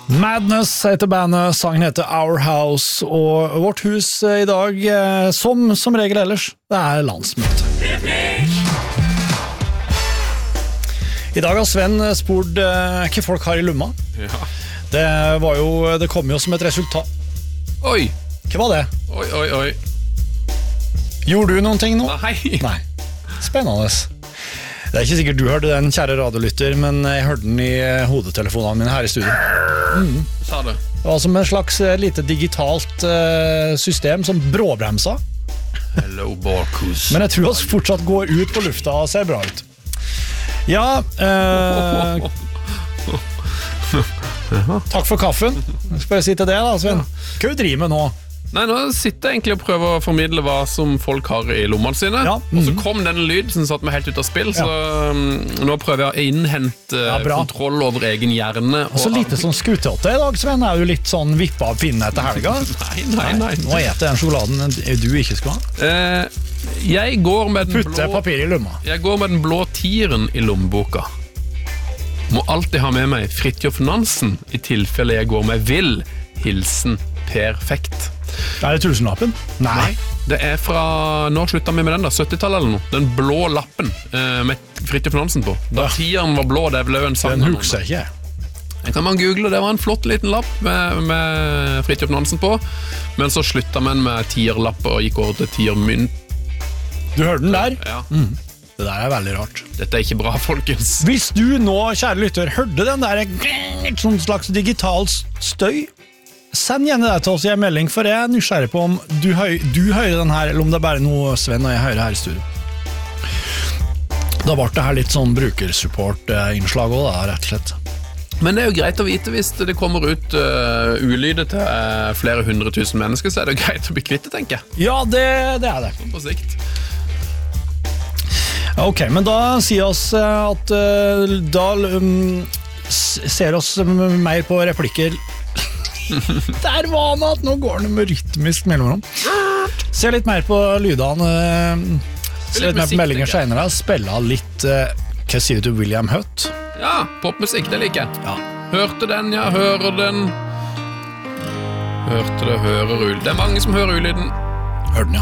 Madness heter bandet, sangen heter Our House, og vårt hus I dag, som regel ellers, det landsmøte. I dag har Sven spurt hva folk har I lomma. Ja. Det kom jo som et resultat. Oi! Hva var det? Oi. Gjorde du noen ting nå? Nei. Spennende. Det ikke sikkert du hørte den, kjære radiolytter, men jeg hørte den I hodetelefonene mine her I studio. Sa det. Det var som en slags lite digitalt system som bråbremsa. Hello, Barkus. Men jeg tror vi fortsatt går ut på lufta og ser bra ut. Ja, takk for kaffen. Jeg skal bare si til det da, Sven. Hva du driver med nå? Nei, nå sitter jeg egentlig og prøver å formidle hva som folk har I lommene sine. Ja. Og så kom den lyd som satt meg helt ut av spill, så nå prøver jeg å innhente kontroll over egen hjerne. Og så lite som skuttåtte I dag, Sven. Du litt sånn vippa av pinnen etter helga? Nei. Nå etter den sjokoladen du ikke skal ha. Jeg går med den Putte papir I lomma. Jeg går med den blå tieren I lommeboka. Må alltid ha med meg Fridtjof Nansen I tilfelle jeg går med vill. Hilsen perfekt. Det tusenlappen? Nei. Det fra, når sluttet vi med den da? 70-tallet eller noe? Den blå lappen med Fridtjof Nansen på. Da tieren var blå, det ble jo en sang. Den husker jeg ikke. Den kan man google, det var en flott liten lapp med Fridtjof Nansen på. Men så sluttet man med tierlapp og gikk over til tiermynt. Du hørte den der? Ja. Det der veldig rart. Dette ikke bra, folkens. Hvis du nå, kjære lytter, hørte den der sånn slags digital støy, send gjerne det til oss I en melding, for jeg nysgjerrig på om du hører den her, eller om det bare noe Sven og jeg hører her I studio. Da ble det her litt sånn brukersupport-innslag også da, rett og slett. Men det jo greit å vite hvis det kommer ut ulyder til flere 100 000 mennesker, så det jo greit å bli kvitt det, tenker jeg. Ja, det det. På sikt. Ok, men da sier oss at da ser oss mer på replikker. Der var han at nå går det med rytmisk mellomrom. Se litt mer på lydene, se litt mer på meldinger senere, spille litt, hva sier du til William Hutt? Ja, popmusikk, det liker jeg. Ja. Hørte den, ja, hører den. Hørte det, hører ulyden. Det mange som hører ulyden. Hør den, ja.